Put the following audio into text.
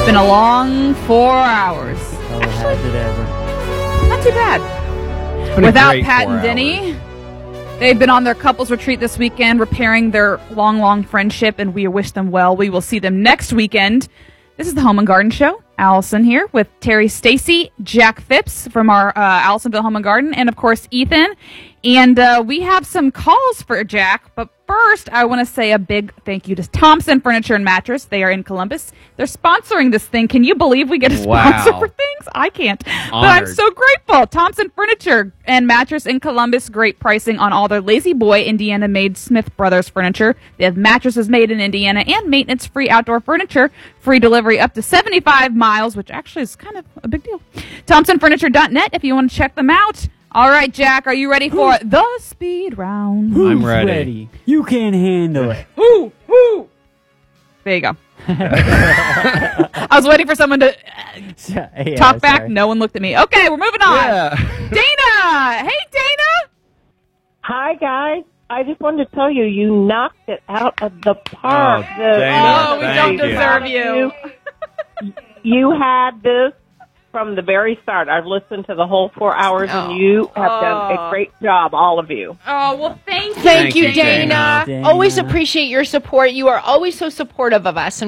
been a long 4 hours. Oh, has it ever? Not too bad. Without Pat and Denny, they've been on their couples retreat this weekend, repairing their long friendship, and we wish them well. We will see them next weekend. This is the Home and Garden Show. Allison here with Terry Stacy, Jack Phipps from our Allisonville Home and Garden, and of course Ethan. And we have some calls for Jack, but first I want to say a big thank you to Thompson Furniture and Mattress. They are in Columbus. They're sponsoring this thing. Can you believe we get a sponsor for things? I can't. Honored. But I'm so grateful. Thompson Furniture and Mattress in Columbus. Great pricing on all their Lazy Boy Indiana-made Smith Brothers furniture. They have mattresses made in Indiana and maintenance-free outdoor furniture. Free delivery up to 75 miles, which actually is kind of a big deal. ThompsonFurniture.net if you want to check them out. All right, Jack, are you ready for the speed round? I'm ready. You can handle it. Woo! There you go. I was waiting for someone to talk back. No one looked at me. Okay, we're moving on. Yeah. Dana! Hey, Dana! Hi, guys. I just wanted to tell you, you knocked it out of the park. Dana, we don't deserve you. You had this from the very start. I've listened to the whole 4 hours, and you have done a great job, all of you. Oh, well, thank you. Thank you, Dana. Always appreciate your support. You are always so supportive of us.